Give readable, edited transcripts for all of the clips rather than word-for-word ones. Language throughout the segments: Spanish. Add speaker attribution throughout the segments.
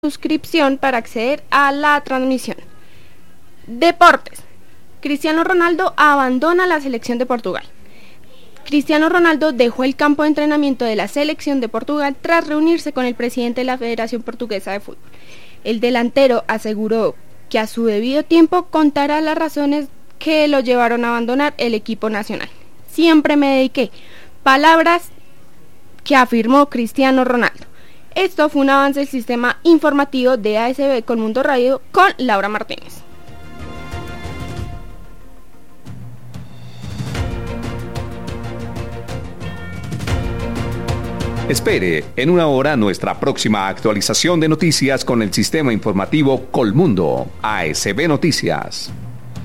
Speaker 1: suscripción para acceder a la transmisión. Deportes. Cristiano Ronaldo abandona la selección de Portugal. Cristiano Ronaldo dejó el campo de entrenamiento de la selección de Portugal tras reunirse con el presidente de la Federación Portuguesa de Fútbol. El delantero aseguró que a su debido tiempo contará las razones que lo llevaron a abandonar el equipo nacional. Siempre me dediqué. Palabras que afirmó Cristiano Ronaldo. Esto fue un avance del sistema informativo de ASB Colmundo Radio con Laura Martínez.
Speaker 2: Espere en una hora nuestra próxima actualización de noticias con el sistema informativo Colmundo, ASB Noticias.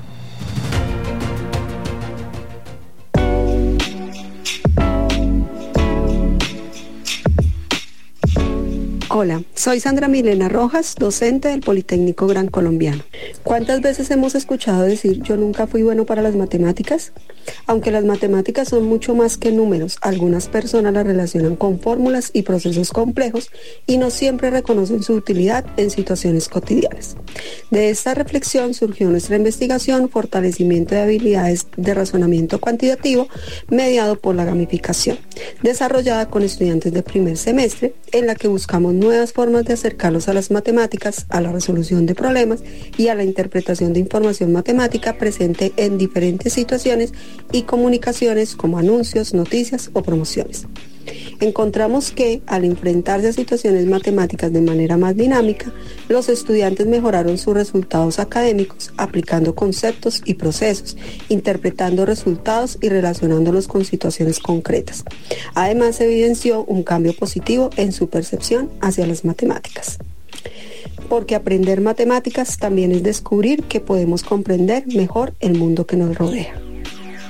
Speaker 3: Hola, soy Sandra Milena Rojas, docente del Politécnico Gran Colombiano. ¿Cuántas veces hemos escuchado decir yo nunca fui bueno para las matemáticas? Aunque las matemáticas son mucho más que números, algunas personas las relacionan con fórmulas y procesos complejos y no siempre reconocen su utilidad en situaciones cotidianas. De esta reflexión surgió nuestra investigación Fortalecimiento de habilidades de razonamiento cuantitativo mediado por la gamificación, desarrollada con estudiantes de primer semestre, en la que buscamos nuevas formas de acercarlos a las matemáticas, a la resolución de problemas y a la interpretación de información matemática presente en diferentes situaciones y comunicaciones como anuncios, noticias o promociones. Encontramos que, al enfrentarse a situaciones matemáticas de manera más dinámica, los estudiantes mejoraron sus resultados académicos aplicando conceptos y procesos, interpretando resultados y relacionándolos con situaciones concretas. Además, se evidenció un cambio positivo en su percepción hacia las matemáticas. Porque aprender matemáticas también es descubrir que podemos comprender mejor el mundo que nos rodea.